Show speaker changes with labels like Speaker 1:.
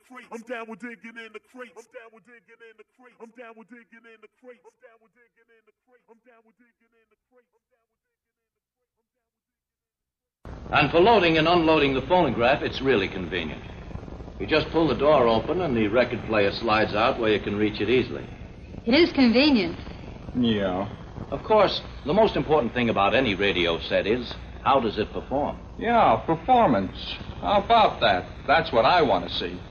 Speaker 1: crate. I'm down with digging in the crate. I'm down with digging in the crate. I'm down with digging in the crate. I'm down with digging in the crate. I'm down with digging in the crate.
Speaker 2: And for loading and unloading the phonograph, it's really convenient. You just pull the door open and the record player slides out where you can reach it easily.
Speaker 3: It is convenient.
Speaker 4: Yeah.
Speaker 2: Of course, the most important thing about any radio set is, how does it perform?
Speaker 4: Yeah, performance. How about that? That's what I want to see.